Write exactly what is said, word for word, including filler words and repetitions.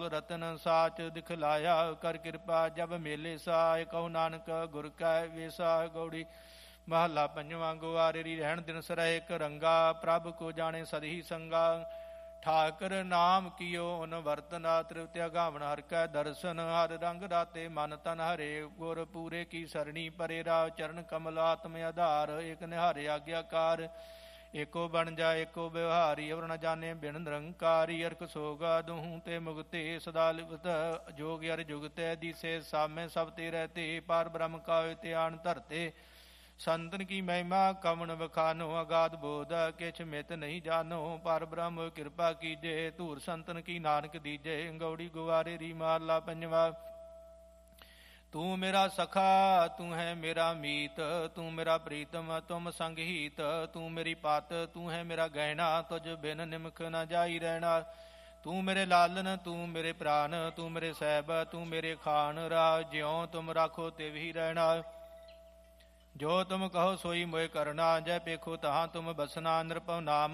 ਰਤਨ ਸਾਚ ਦਿਖਲਾਇਆ। ਕਰ ਕਿਰਪਾ ਜਬ ਮੇਲੇ ਸਾਇ ਕਹੋ ਨਾਨਕ ਗੁਰ ਕੈ ਵੇਸਾ। ਗੌੜੀ ਮਹੱਲਾ ਪੰਜਵਾਂ। ਗੁਆਰੇਰੀ ਰਹਿਣ ਦਿਨ ਸਰੈ ਇੱਕ ਰੰਗਾ, ਪ੍ਰਭ ਕੋ ਜਾਣੇ ਸਦਹੀ ਸੰਗਾ। ਠਾਕਰ ਨਾਮ ਕੀਓ ਉਨ ਵਰਤਨਾ, ਤ੍ਰਿਪਤ ਅਗਾਵਣ ਹਰਿ ਕੈ ਦਰਸ਼ਨ। ਹਰਿ ਰੰਗ ਰਾਤੇ ਮਨ ਤਨ ਹਰੇ, ਗੁਰ ਪੂਰੇ ਕੀ ਸਰਣੀ ਪਰੇ। ਰਾਵ ਚਰਨ ਕਮਲ ਆਤਮ ਆਧਾਰ, ਇਕ ਨਿਹਾਰੇ ਆਗਿਆਕਾਰ। ਏਕੋ ਬਣ ਜਾ ਏਕੋ ਵਿਵਹਾਰੀ, ਅਵਰ ਨ ਜਾਣੇ ਬਿਨ ਨਿਰੰਕਾਰੀ। ਅਰਕ ਸੋਗਾ ਦੁਹੂੰ ਤੇ ਮੁਗਤੇ, ਸਦਾ ਲਿਵਤ ਜੋਗ ਅਰ ਜੁਗਤੈ। ਦੀਸੇ ਸਾਮੇ ਸਭ ਤੇ ਰਹਤੇ, ਪਾਰ ਬ੍ਰਹਮ ਕਾਇ ਤੇ ਆਣ ਧਰਤੇ। ਸੰਤਨ ਕੀ ਮਹਿਮਾ ਕਵਣ ਵਖਾਨੋ, ਅਗਾਧ ਬੋਧ ਕਿਛ ਮਿਤ ਨਹੀਂ ਜਾਨੋ। ਪਰ ਬ੍ਰਹਮ ਕਿਰਪਾ ਕੀਜੇ, ਧੂਰ ਸੰਤਨ ਕੀ ਨਾਨਕ ਦੀਜੇ। ਗੌੜੀ ਗੁਆਰੇਰੀ ਮਹੱਲਾ ਪੰਜਵਾ। ਤੂੰ ਮੇਰਾ ਸਖਾ ਤੂੰ ਹੈ ਮੇਰਾ ਮੀਤ, ਤੂੰ ਮੇਰਾ ਪ੍ਰੀਤਮ ਤੁਮ ਸੰਗ ਹੀਤ। ਤੂੰ ਮੇਰੀ ਪਤ ਤੂੰ ਹੈ ਮੇਰਾ ਗਹਿਣਾ, ਤੁਝ ਬਿਨ ਨਿਮਖ ਨ ਜਾਈ ਰਹਿਣਾ। ਤੂੰ ਮੇਰੇ ਲਾਲਨ ਤੂੰ ਮੇਰੇ ਪ੍ਰਾਨ, ਤੂੰ ਮੇਰੇ ਸਹਿਬ ਤੂੰ ਮੇਰੇ ਖਾਨ। ਰਾਹ ਜਿਉ ਤੁਮ ਰਾਖੋ ਤਿਵ ਹੀ ਰਹਿਣਾ, ਜੋ ਤੁਮ ਕਹੋ ਸੋਈ ਮੋਇ ਕਰਨਾ। ਜੈ ਪੇਖੋ ਤਹਾਂ ਤੁਮ ਬਸਨਾ, ਨਿਰਭਉ ਨਾਮ